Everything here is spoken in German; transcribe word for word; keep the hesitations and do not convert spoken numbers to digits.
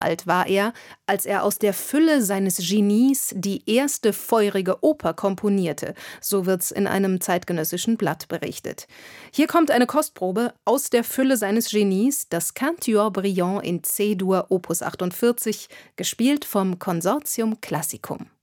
alt war er, als er aus der Fülle seines Genies die erste feurige Oper komponierte, so wird's in einem zeitgenössischen Blatt berichtet. Hier kommt eine Kostprobe aus der Fülle seines Genies, das Quatuor Brillant in C-Dur Opus achtundvierzig, gespielt vom Consortium Classicum.